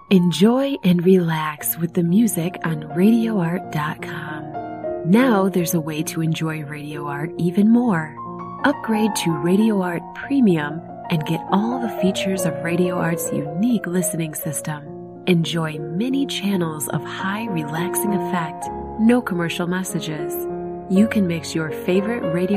Enjoy and relax with the music on RadioArt.com. Now there's a way to enjoy Radio Art even more. Upgrade to Radio Art Premium and get all the features of Radio Art's unique listening system. Enjoy many channels of high relaxing effect, no commercial messages. You can mix your favorite Radio